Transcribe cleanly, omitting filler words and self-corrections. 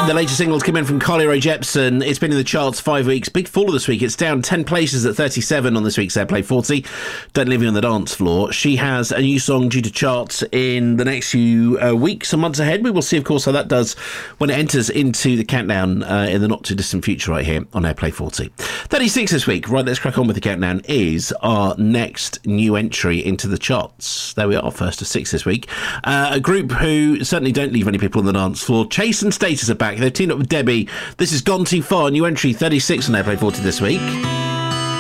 The latest singles come in from Carly Rae Jepsen. It's been in the charts 5 weeks. Big fall this week. It's down 10 places at 37 on this week's Airplay 40. Don't Leave Me on the Dance Floor. She has a new song due to charts in the next few weeks and months ahead. We will see, of course, how that does when it enters into the countdown in the not-too-distant future right here on Airplay 40. 36 this week. Right, let's crack on with the countdown. Is our next new entry into the charts. There we are, first to 6 this week. A group who certainly don't leave any people on the dance floor. Chase and Status are back. They've teamed up with Debbie. This is Gone Too Far, new entry 36 on Airplay 40 this week.